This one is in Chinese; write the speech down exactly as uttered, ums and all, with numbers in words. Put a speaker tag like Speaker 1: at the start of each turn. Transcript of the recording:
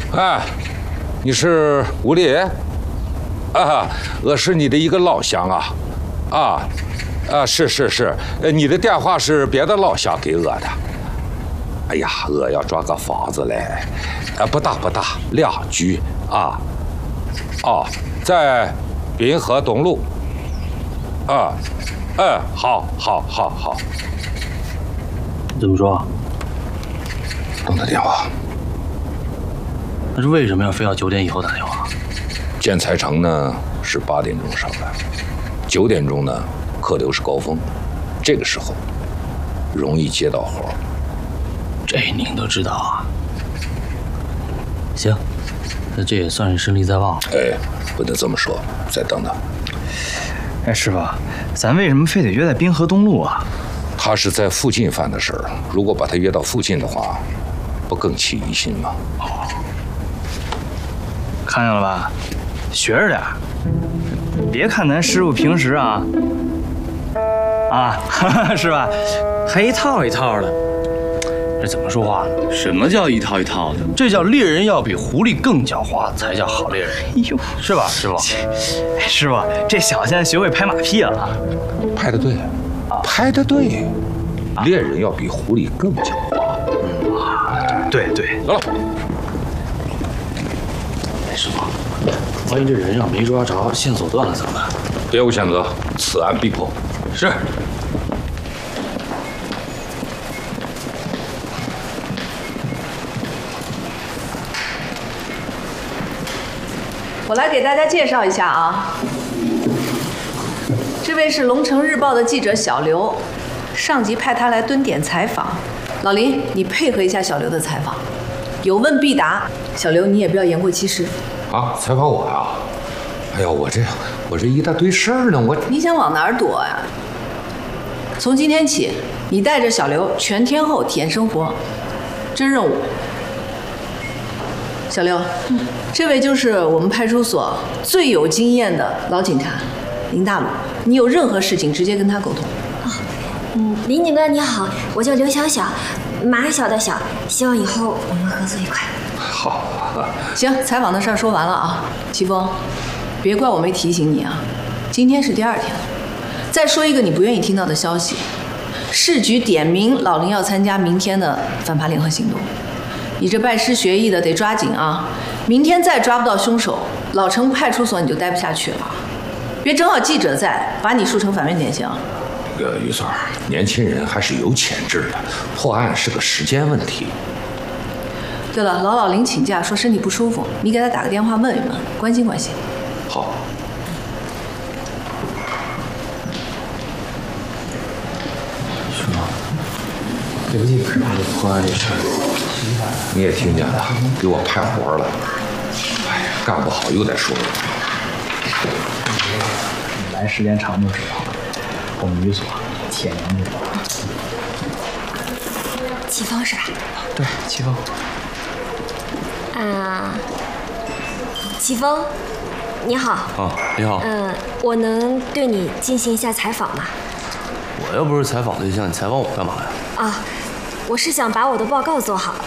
Speaker 1: 哎，你是吴丽？啊，我是你的一个老乡啊，啊，啊，是是是，呃，你的电话是别的老乡给我的。哎呀，我要装个房子嘞，啊，不大不大，两居啊，哦，在滨河东路。啊，哎，好，好，好，好。
Speaker 2: 怎么说？
Speaker 1: 等他电话。
Speaker 2: 那是为什么要非要九点以后打电话？
Speaker 1: 建材城呢是八点钟上班，九点钟呢客流是高峰，这个时候容易接到活。
Speaker 2: 这您都知道啊？行，那这也算是胜利在望了。
Speaker 1: 哎，不能这么说，再等等。
Speaker 3: 哎，师傅，咱为什么非得约在滨河东路啊？
Speaker 1: 他是在附近犯的事儿，如果把他约到附近的话，不更起疑心吗？
Speaker 3: 哦，看见了吧，学着点。别看咱师傅平时啊，啊，是吧，还一套一套的。这怎么说话呢？
Speaker 2: 什么叫一套一套的？这叫猎人要比狐狸更狡猾，才叫好猎人。
Speaker 3: 哎呦，
Speaker 2: 是吧，师傅？
Speaker 3: 哎，师傅，这小子现在学会拍马屁了。
Speaker 1: 拍得对，拍得对，猎人要比狐狸更狡猾。
Speaker 3: 嗯，对对。
Speaker 1: 走了。
Speaker 2: 哎，师傅，万一这人要没抓着，线索断了怎么办？
Speaker 1: 别无选择，此案必破。
Speaker 2: 是。
Speaker 4: 我来给大家介绍一下啊，这位是《龙城日报》的记者小刘，上级派他来蹲点采访。老林，你配合一下小刘的采访，有问必答。小刘，你也不要言过其实。
Speaker 1: 啊，采访我呀？哎呀，我这我这一大堆事儿呢，我
Speaker 4: 你想往哪儿躲呀？从今天起，你带着小刘全天候体验生活，这任务。小刘，嗯，这位就是我们派出所最有经验的老警察林大鲁，你有任何事情直接跟他沟通。
Speaker 5: 哦，嗯，林警官你好，我叫刘小小，马小的小，希望以后我们合作愉快。
Speaker 1: 好，
Speaker 4: 行，采访的事儿说完了啊，齐峰，别怪我没提醒你啊，今天是第二天了。再说一个你不愿意听到的消息，市局点名老林要参加明天的反扒联合行动。你这拜师学艺的得抓紧啊！明天再抓不到凶手，老城派出所你就待不下去了。别正好记者在，把你树成反面典型。
Speaker 1: 这个于总，年轻人还是有潜质的，破案是个时间问题。
Speaker 4: 对了，老老林请假说身体不舒服，你给他打个电话问一问，关心关心。
Speaker 1: 好。
Speaker 2: 是吗？对不起，破案这事儿。
Speaker 1: 你也听见了，给我派活了。哎呀，干不好又得说我。
Speaker 3: 你来时间长就知道了，我们于所铁娘子。
Speaker 5: 齐峰是吧？
Speaker 3: 对，齐峰。
Speaker 5: 啊，齐峰，你好。
Speaker 2: 啊，你好。
Speaker 5: 嗯，我能对你进行一下采访吗？
Speaker 2: 我又不是采访对象，你采访我干嘛呀？
Speaker 5: 啊。我是想把我的报告做好，